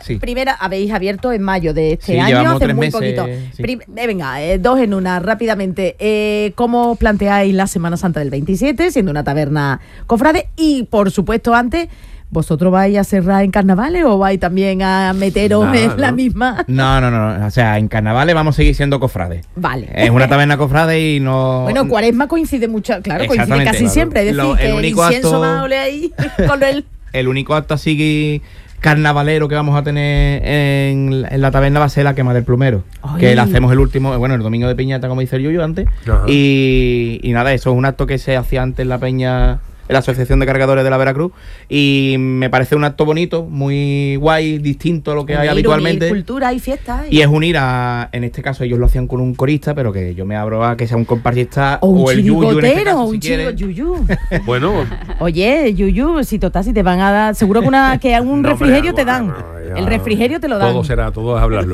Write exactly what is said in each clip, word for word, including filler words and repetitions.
sí. Primera, habéis abierto en mayo de este sí, año, hace tres muy meses, poquito. Sí. Prim- eh, venga, eh, dos en una, rápidamente. Eh, ¿Cómo planteáis la Semana Santa del veintisiete, siendo una taberna cofrade? Y, por supuesto, antes, ¿vosotros vais a cerrar en carnavales o vais también a meteros Nah, en ¿no? la misma? No, no, no. O sea, en carnavales vamos a seguir siendo cofrades. Vale. Es una taberna cofrade y no... Bueno, Cuaresma coincide mucho, claro, coincide Exactamente, casi claro. siempre. Es decir, Lo- el que el único incienso acto- va a oler ahí con el... El único acto así carnavalero que vamos a tener en, en la taberna va a ser la quema del plumero. Ay. Que la hacemos el último, bueno, el domingo de piñata, como dice el Yuyu antes. Ajá. Y, y nada, eso es un acto que se hacía antes en la peña, en la Asociación de Cargadores de la Veracruz. Y me parece un acto bonito, muy guay, distinto a lo que hay Unir, habitualmente. unir cultura y fiestas. Y es unir a, en este caso ellos lo hacían con un corista, pero que yo me abro a que sea un compartista O un el Yuyu en este chirigotero, caso, un si chirigo, quiere. Yuyu. Bueno, Oye, Yuyu, si total, si te van a dar, seguro que una que un no, refrigerio hombre, te dan. no, ya. El refrigerio te lo dan. todo será, todo es hablarlo.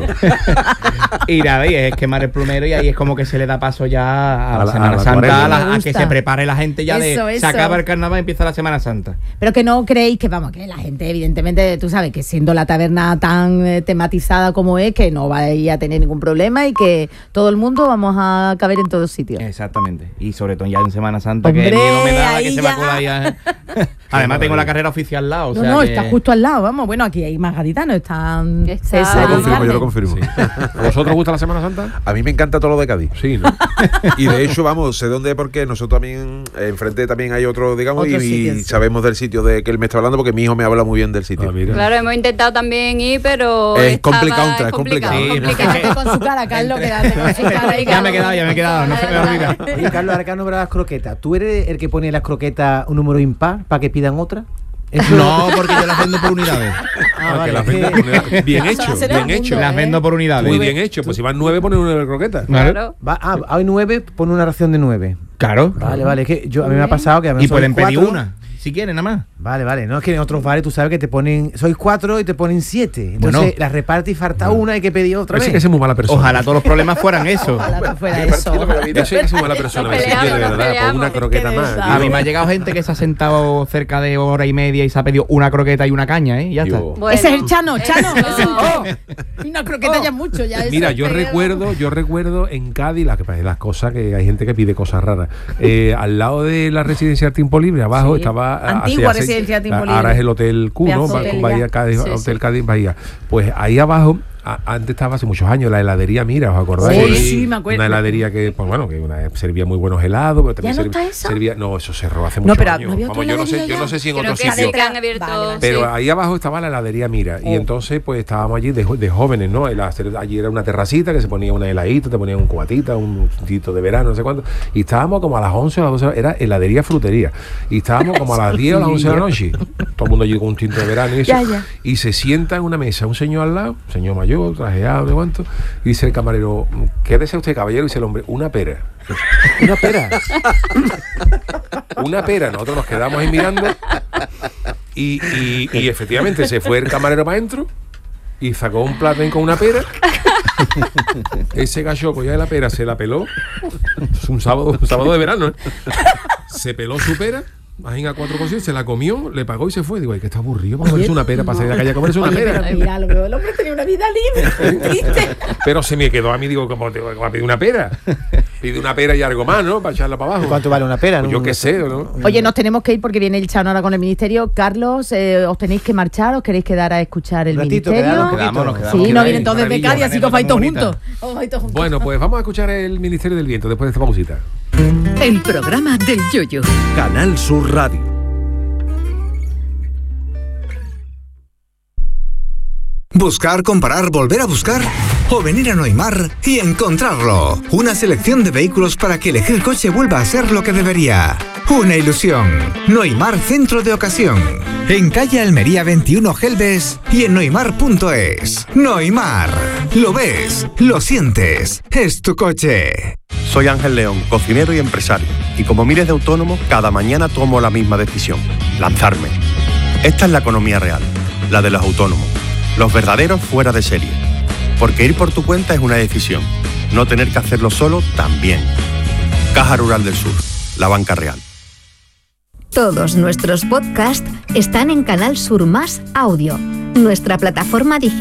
Y nada, y es quemar el plumero y ahí es como que se le da paso ya a, A la la- Semana a la Santa, cuaresma. a, la- Me a que gusta. se prepare la gente ya Eso, de eso. se acaba el carnaval y empieza la Semana Santa. Pero que no creéis que, vamos, que la gente, evidentemente, tú sabes, que siendo la taberna tan eh, tematizada como es, que no vais a tener ningún problema y que todo el mundo vamos a caber en todos sitios. Exactamente. Y sobre todo ya en Semana Santa, Hombre, que miedo me da la ahí que se ya. va a colar ya. Además tengo la carrera oficial al lado. O No, sea no, que- está justo al lado, vamos. Bueno, aquí hay más gaditanos, están Está- César Yo y lo Confirmo, yo lo Carmen. confirmo. ¿A vosotros os gusta la Semana Santa? A mí me encanta todo lo de Cádiz. Sí, ¿no? Y de hecho, vamos, sé dónde es porque nosotros también, eh, enfrente también hay otro, digamos, Otro y, sitio, y sí. sabemos del sitio de que él me está hablando porque mi hijo me habla muy bien del sitio. Ah, mira. Claro, hemos intentado también ir, pero Es estaba- complicado entrar, es es complicado. Sí, complicado. Quédate con su cara, Carlos, quédate con su cara. Ya me he quedado, ya me he quedado, no se me olvida. Oye, Carlos, ahora que has nombrado las croquetas, ¿tú eres el que pone las croquetas un número impar para que pidan otra? Eso- No, porque yo las vendo por unidades. Ah, Porque vale, las es que- venden por- bien Eso hecho, hace bien todo el hecho. mundo, Las ¿eh? vendo por unidades. Muy bien hecho. Pues si van nueve, ponen una croqueta. Claro. Va, ah, hay nueve, pone una ración de nueve. Claro. Vale, vale, es que yo, a mí me ha Bien. pasado que a mí Y sois pueden pedir cuatro. una, si quieren, nada más. Vale, vale, no es que en otros bares tú sabes que te ponen, sois cuatro y te ponen siete. Entonces Bueno. las reparte y falta una, hay que pedir otra Ese vez. que es muy mala persona. Ojalá todos los problemas fueran eso. Ojalá que fuera Qué eso. partido que me Ese que es muy mala persona. Nos Ese tío, de peleamos, nos verdad, por peleamos. una croqueta Es que más. de A mí tío. me ha llegado gente que se ha sentado cerca de hora y media y se ha pedido una croqueta y una caña, ¿eh? Y ya está. Yo- Bueno. Ese es el Chano, Chano. ese es el No. Chano. Y una croqueta ya es mucho. Ya eso Mira, es yo que- recuerdo, yo recuerdo en Cádiz las, las cosas que hay gente que pide cosas raras. Eh, al lado de la residencia del Tiempo Libre, abajo Sí. estaba Antigua hace- hace- residencia del Tiempo Ahora Libre. es el Hotel Q, ¿no? Pedazo Ba- hotel Bahía ya. Cádiz, Sí, Hotel sí. Cádiz Bahía. Pues ahí abajo, a- antes estaba hace muchos años la heladería Mira, ¿os acordáis? Sí, sí, me acuerdo. Una heladería que, pues bueno, que una, servía muy buenos helados, pero también ¿Ya no servía, está eso? servía- no, eso cerró hace No, muchos pero años. ¿no había otra Vamos, yo no sé, heladería yo no ya? sé si en Creo otro que sitio. sí que han abierto. Vale, vale. Pero sí. ahí abajo estaba la heladería Mira. Y Oh. entonces, pues estábamos allí de, jo- de jóvenes, ¿no? Y la- allí era una terracita que se ponía una heladita, te ponían un cubatita, un tito de verano, no sé cuánto. Y estábamos como a las once o a las doce, era heladería frutería. Y estábamos como a las diez o a las once de la noche. Todo el mundo allí con un tinto de verano y eso. Ya, ya. Y se sienta en una mesa un señor al lado, señor mayor, trajeado, no sé cuánto. Y dice el camarero, ¿qué desea usted, caballero? Y dice el hombre, una pera. Una pera. Una pera. Nosotros nos quedamos ahí mirando y, y, y efectivamente se fue el camarero para adentro y sacó un plato con una pera. Ese gallo ya de la pera se la peló. Es un sábado, un sábado de verano, ¿eh? Se peló su pera. Imagina a cuatro cosas, se la comió, le pagó y se fue. Digo, ay, que está aburrido para comerse una pera, para salir a la calle a comerse una Oye, pera. pero mira, lo veo, el hombre tenía una vida libre, triste. Pero se me quedó a mí, digo, como te va a pedir una pera? Pide una pera y algo más, ¿no? Para echarla para abajo. ¿Cuánto vale una pera? Pues no? yo qué sé, ¿no? Oye, nos tenemos que ir porque viene el Chano ahora con el ministerio. Carlos, eh, ¿os tenéis que marchar? ¿Os queréis quedar a escuchar el Un ratito, ministerio? quedarnos un Quedamos, nos Sí, quedamos. no Qué vienen todos desde maravilla, Cádiz, así que os vais todos muy juntos. bonita. Os vais todos juntos. Bueno, pues vamos a escuchar el Ministerio del Viento después de esta pausita. El programa del Yoyo. Canal Sur Radio. Buscar, comparar, volver a buscar o venir a Noimar y encontrarlo. Una selección de vehículos para que elegir coche vuelva a ser lo que debería. Una ilusión. Noimar Centro de Ocasión. En calle Almería veintiuno Gelbes y en noimar punto es. Noimar. Lo ves, lo sientes. Es tu coche. Soy Ángel León, cocinero y empresario. Y como miles de autónomos, cada mañana tomo la misma decisión. Lanzarme. Esta es la economía real. La de los autónomos. Los verdaderos fuera de serie. Porque ir por tu cuenta es una decisión. No tener que hacerlo solo también. Caja Rural del Sur. La banca real. Todos nuestros podcasts están en Canal Sur Más Audio, nuestra plataforma digital.